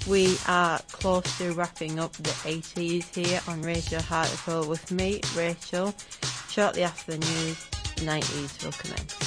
We are close to wrapping up the 80s here on Radio Hartlepool with me, Rachel. Shortly after the news, the 90s will commence.